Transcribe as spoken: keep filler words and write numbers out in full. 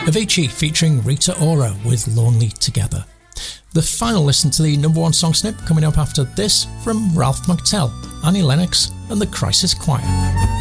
Avicii featuring Rita Ora with Lonely Together. The final listen to the number one song snip coming up after this from Ralph McTell, Annie Lennox and the Crisis Choir.